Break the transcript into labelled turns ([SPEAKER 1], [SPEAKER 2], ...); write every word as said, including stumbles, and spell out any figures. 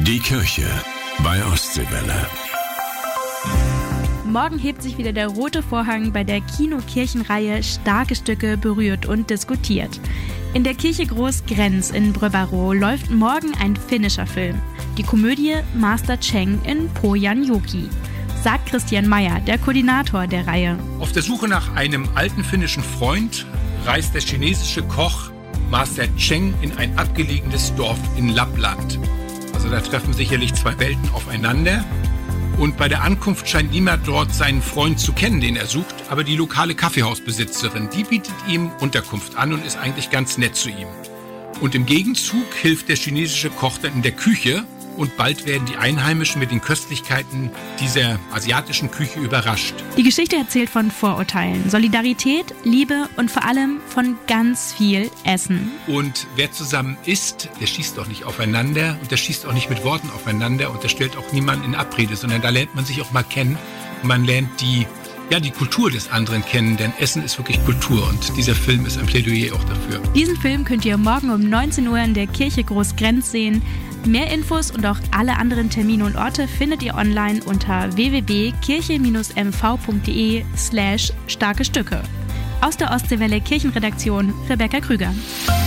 [SPEAKER 1] Die Kirche bei Ostseewelle.
[SPEAKER 2] Morgen hebt sich wieder der rote Vorhang bei der Kino-Kirchenreihe Starke Stücke berührt und diskutiert. In der Kirche Groß-Grenz in Bröbaro läuft morgen ein finnischer Film. Die Komödie Master Cheng in Pohjanjoki, sagt Christian Meyer, der Koordinator der Reihe.
[SPEAKER 3] Auf der Suche nach einem alten finnischen Freund reist der chinesische Koch Master Cheng in ein abgelegenes Dorf in Lappland. Also da treffen sicherlich zwei Welten aufeinander. Und bei der Ankunft scheint niemand dort seinen Freund zu kennen, den er sucht. Aber die lokale Kaffeehausbesitzerin, die bietet ihm Unterkunft an und ist eigentlich ganz nett zu ihm. Und im Gegenzug hilft der chinesische Koch dann in der Küche. Und bald werden die Einheimischen mit den Köstlichkeiten dieser asiatischen Küche überrascht.
[SPEAKER 2] Die Geschichte erzählt von Vorurteilen, Solidarität, Liebe und vor allem von ganz viel Essen.
[SPEAKER 3] Und wer zusammen isst, der schießt auch nicht aufeinander und der schießt auch nicht mit Worten aufeinander und der stellt auch niemanden in Abrede, sondern da lernt man sich auch mal kennen und man lernt die, ja, die Kultur des anderen kennen, denn Essen ist wirklich Kultur und dieser Film ist ein Plädoyer auch dafür.
[SPEAKER 2] Diesen Film könnt ihr morgen um neunzehn Uhr in der Kirche Groß-Grenz sehen. Mehr Infos und auch alle anderen Termine und Orte findet ihr online unter w w w punkt kirche Bindestrich m v punkt d e slash starke Stücke. Aus der Ostseewelle Kirchenredaktion Rebecca Krüger.